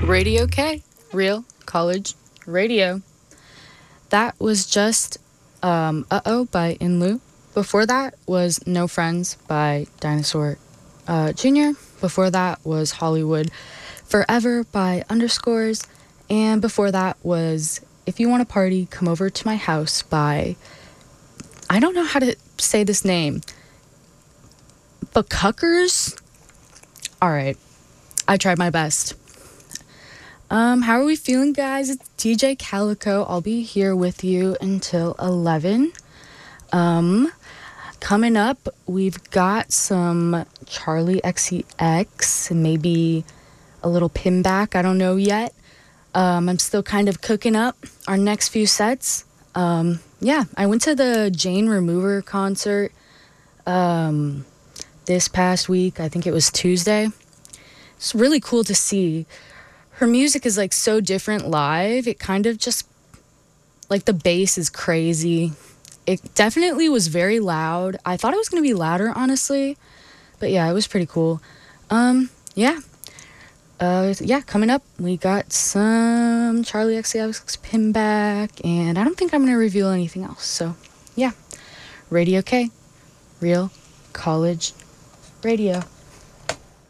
Radio K, Real College Radio. That was just Uh-Oh by Inlu. Before that was No Friends by Dinosaur Jr. Before that was Hollywood Forever by Underscores. And before that was If You Want to Party, Come Over to My House by, I don't know how to say this name, Buckhuckers? All right, I tried my best. How are we feeling, guys? It's DJ Calico. I'll be here with you until 11. Coming up, we've got some Charlie XCX, maybe a little Pinback. I don't know yet. I'm still kind of cooking up our next few sets. Yeah, I went to the Jane Remover concert this past week. I think it was Tuesday. It's really cool to see. Her music is like so different live. It kind of just, like, the bass is crazy. It definitely was very loud. I thought it was going to be louder, honestly. But yeah, it was pretty cool. Yeah. Yeah, coming up, we got some Charlie XCX Pinback, and I don't think I'm going to reveal anything else. So, yeah. Radio K. Real College Radio.